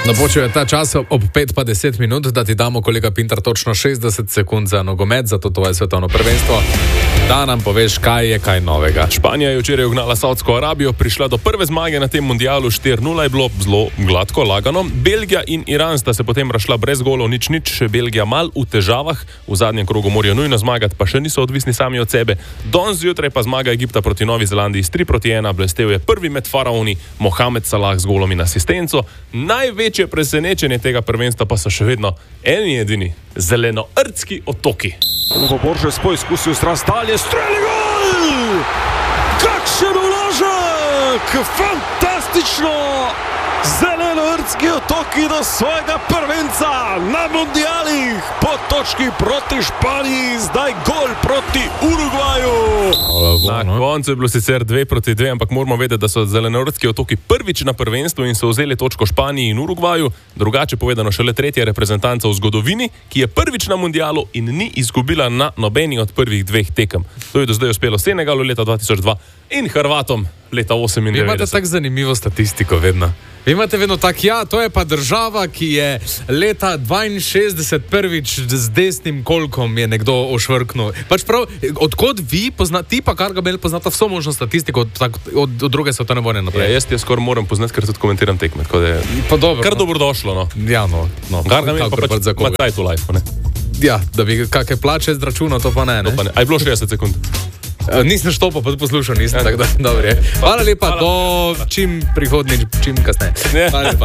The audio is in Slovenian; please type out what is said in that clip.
Napočil je ta čas ob 5:10, da ti damo, kolega Pintar, točno 60 sekund za nogomet, za to tvoje svetovno prvenstvo. Da nam poveš, kaj je kaj novega. Španija je včeraj ugnala Saudsko Arabijo, prišla do prve zmage na tem mundialu, 4:0 je bilo zelo gladko, lagano. Belgija in Iran sta se potem razšla brez golov, nič, Belgija mal v težavah, v zadnjem krogu morajo nujno zmagati, pa še niso odvisni sami od sebe. Danes zjutraj pa zmaga Egipta proti Novi Zelandiji s 3:1, blestel je prvi med faraoni Mohamed Salah z golom in asistenco. Največje presenečenje tega prvenstva pa so še vedno eni edini zelenordski otoki. Boržes poizkusil stran stalje, streli gol! Kakšen uložek! Fantastično! Zelenoordski otoki do svojega prvenca na mundialih po točki proti Španiji, zdaj gol proti Urugvaju. Na koncu je bilo sicer 2:2, ampak moramo vedeti, da so zelenoordski otoki prvič na prvenstvu in so vzeli točko Španiji in Urugvaju, drugače povedano šele tretja reprezentanca v zgodovini, ki je prvič na mundialu in ni izgubila na nobeni od prvih dveh tekem. To je do zdaj uspelo Senegalu leta 2002 in Hrvatom leta 1998. Vi imate tako zanimivo statistiko vedno. Vi imate vedno tak, ja, to je pa država, ki je leta 62 prvič z desnim kolkom je nekdo ošvrknul. Pač prav, odkot vi poznate, ti pa Gargamel poznata vso možno statistiko od druge svetovne vojne naprej. Ja, jaz skoraj moram poznati, ker tudi komentiram tekme, tako da je kar dobrodošlo, no. Ja, no. Gargamel pa pač ima taj to life, ne? Ja, da bi kakšne plače zračunal, to pa ne, ne? A je bilo 60 sekund? Nisem štopal, pa tudi poslušal nisem, tako da dobro je. Hvala lepa, do čim prihodnjič, čim kasneje. Hvala lepa.